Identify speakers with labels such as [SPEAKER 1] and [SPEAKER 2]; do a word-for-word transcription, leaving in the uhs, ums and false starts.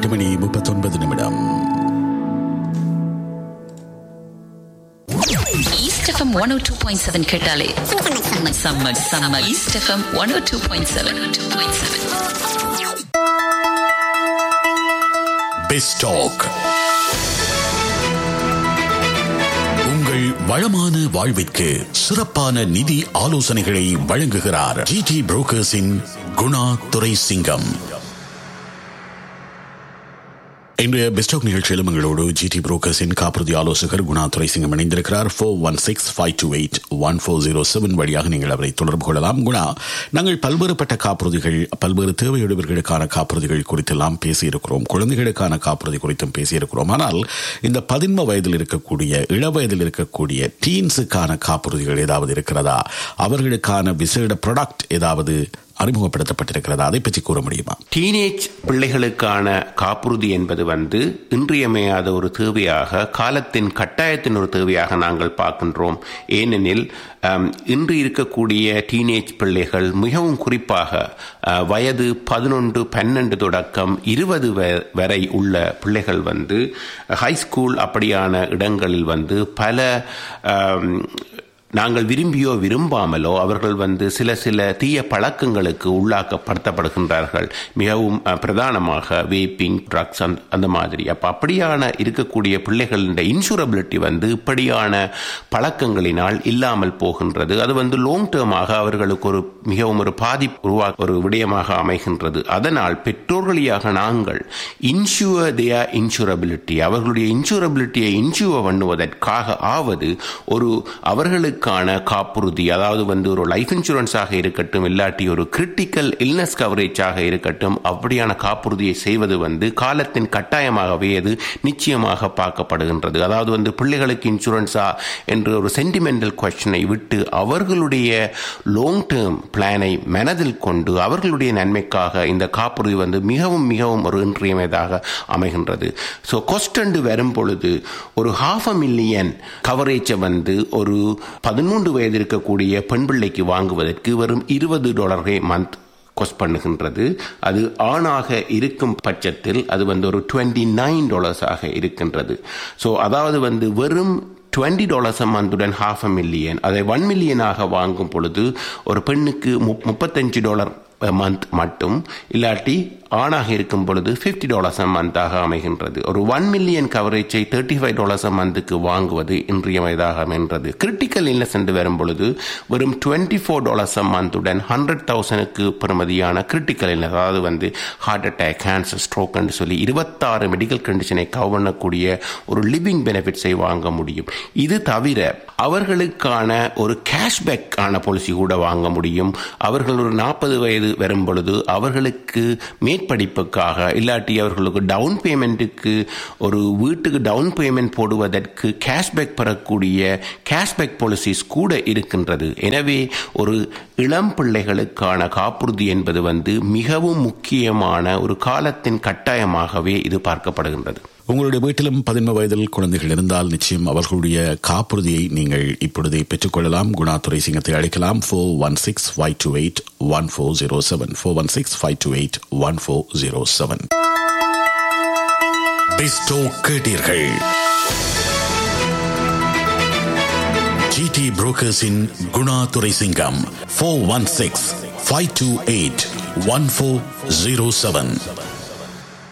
[SPEAKER 1] எட்டு மணி முப்பத்தொன்பது நிமிடம்.
[SPEAKER 2] East F M one oh two point seven கேட்டாலே summer summer. East F M one oh two point seven.
[SPEAKER 1] பெஸ்டாக் உங்கள் வளமான வாழ்விற்கு சிறப்பான நிதி ஆலோசனைகளை வழங்குகிறார் ஜிடி புரோக்கர்ஸின் குணா துரைசிங்கம். இன்றைய பெஸ்டாக் நிகழ்ச்சியிலும் எங்களோடு ஜிடி புரோக்கர்ஸின் காப்புறுதி ஆலோசகர் குணா துரைசிங்கம் இணைந்திருக்கிறார். Four one six five two eight one four zero seven வழியாக நீங்கள் அவரை தொடர்பு கொள்ளலாம். குணா, நாங்கள் பல்வேறுபட்ட காப்புறுதிகள், பல்வேறு தேவையுடையவர்களுக்கான காப்புறுதிகள் குறித்தெல்லாம் பேசியிருக்கிறோம், குழந்தைகளுக்கான காப்புறுதி குறித்தும் பேசியிருக்கிறோம். ஆனால் இந்த பதின்ம வயதில் இருக்கக்கூடிய, இள வயதில் இருக்கக்கூடிய டீன்ஸுக்கான காப்புறுதிகள் ஏதாவது இருக்கிறதா? அவர்களுக்கான விசேட ப்ராடக்ட் ஏதாவது அறிமுகப்படுத்தப்பட்டிருக்கிறதா? அதை பற்றி கூற முடியுமா?
[SPEAKER 3] டீனேஜ் பிள்ளைகளுக்கான காப்புறுதி என்பது வந்து இன்றியமையாத ஒரு தேவையாக, காலத்தின் கட்டாயத்தின் ஒரு தேவையாக நாங்கள் பார்க்கின்றோம். ஏனெனில் இன்று இருக்கக்கூடிய டீனேஜ் பிள்ளைகள் மிகவும் குறிப்பாக வயது பதினொன்று பன்னெண்டு தொடக்கம் இருபது வரை உள்ள பிள்ளைகள் வந்து ஹைஸ்கூல் அப்படியான இடங்களில் வந்து பல நாங்கள் விரும்பியோ விரும்பாமலோ அவர்கள் வந்து சில சில தீய பழக்கங்களுக்கு உள்ளாக்கப்படுத்தப்படுகின்றார்கள். மிகவும் பிரதானமாக வேப்பிங், ட்ரக்ஸ் அந்த மாதிரி. அப்போ அப்படியான இருக்கக்கூடிய பிள்ளைகளின் இன்சூரபிலிட்டி வந்து இப்படியான பழக்கங்களினால் இல்லாமல் போகின்றது. அது வந்து லாங் டேர்மாக அவர்களுக்கு ஒரு மிகவும் ஒரு பாதிப்பு உருவாக்க ஒரு விடயமாக அமைகின்றது. அதனால் பெற்றோர்களியாக நாங்கள் இன்சூர் தேர் இன்சூரபிலிட்டி, அவர்களுடைய இன்சூரபிலிட்டியை இன்சூர் பண்ணுவதற்காக ஆவது ஒரு அவர்களுக்கு காப்புறுதி, அதாவது வந்து ஒரு லைஃப் இன்சூரன்ஸாக இருக்கட்டும், இல்லாட்டி ஒரு கிரிட்டிக்கல் இல்னஸ் கவரேஜாக இருக்கட்டும், அப்படியான காப்புறுதியை செய்வது வந்து காலத்தின் கட்டாயமாகவே அது நிச்சயமாக பார்க்கப்படுகின்றது. அதாவது வந்து பிள்ளைகளுக்கு இன்சூரன்ஸா என்று ஒரு சென்டிமெண்டல் கொஸ்டினை விட்டு அவர்களுடைய லாங் டேர்ம் பிளானை மனதில் கொண்டு அவர்களுடைய நன்மைக்காக இந்த காப்புறுதி வந்து மிகவும் மிகவும் ஒரு இன்றியமையதாக அமைகின்றது. ஸோ கொஸ்டண்டு வரும் பொழுது ஒரு ஹாஃப் அ மில்லியன் கவரேஜை வந்து ஒரு பதிமூன்று வயது இருக்கக்கூடிய பெண் பிள்ளைக்கு வாங்குவதற்கு வெறும் இருபது டாலர்கள் மந்த் கோஸ்ட் பண்ணுகின்றது. அது ஆணாக இருக்கும் பட்சத்தில் அது வந்து ஒரு டுவெண்ட்டி நைன் டாலர்ஸாக இருக்கின்றது. ஸோ அதாவது வந்து வெறும் twenty dollars மந்துடன் half a million, அதை ஒன் மில்லியனாக வாங்கும் பொழுது ஒரு பெண்ணுக்கு முப்பத்தஞ்சு டாலர் மந்த் மட்டும், இல்லாட்டி ஆணாக இருக்கும் பொழுது பிப்டி டாலர்ஸ் அ மந்தாக அமைகின்றது. ஒரு ஒன் மில்லியன் கவரேஜை தேர்ட்டி ஃபைவ் டாலர்ஸ் அ மந்த்துக்கு வாங்குவது இன்றியமையதாக அமைகின்றது. கிரிட்டிக்கல் இல்னஸ் என்று வரும் பொழுது வெறும் டுவெண்ட்டி ஃபோர் டாலர்ஸ் அ மந்துடன் ஹண்ட்ரட் தௌசண்ட்க்கு பெறுமதியான கிரிட்டிக்கல் இல்னஸ், அதாவது வந்து ஹார்ட் அட்டாக், கேன்சர், ஸ்ட்ரோக் என்று சொல்லி இருபத்தாறு மெடிக்கல் கண்டிஷனை கவர் பண்ணக்கூடிய ஒரு லிவிங் பெனிஃபிட்ஸை வாங்க முடியும். இது தவிர அவர்களுக்கான ஒரு கேஷ்பேக் ஆன பாலிசி கூட வாங்க முடியும். அவர்கள் ஒரு நாற்பது வயது வரும் பொழுது அவர்களுக்கு மேற்படிப்புக்காக, இல்லாட்டி அவர்களுக்கு டவுன் பேமெண்ட்டுக்கு, ஒரு வீட்டுக்கு டவுன் பேமெண்ட் போடுவதற்கு கேஷ்பேக் பெறக்கூடிய கேஷ்பேக் பாலிசிஸ் கூட இருக்கின்றது. எனவே ஒரு இளம் பிள்ளைகளுக்கான காப்புறுதி என்பது வந்து மிகவும் முக்கியமான ஒரு காலத்தின் கட்டாயமாகவே இது பார்க்கப்படுகின்றது.
[SPEAKER 1] உங்களுடைய வீட்டிலும் பதின்ம வயதில் குழந்தைகள் இருந்தால் நிச்சயம் அவர்களுடைய காப்புறுதியை நீங்கள் இப்பொழுதே பெற்றுக்கொள்ளலாம். குணா துரைசிங்கத்தை அழைக்கலாம். Four one six five two eight one four zero seven four one six five two eight one four zero seven. கேட்டீர்கள் GT புரோக்கர்ஸின் Guna Thuraisingam. Four one six five two eight one four zero seven.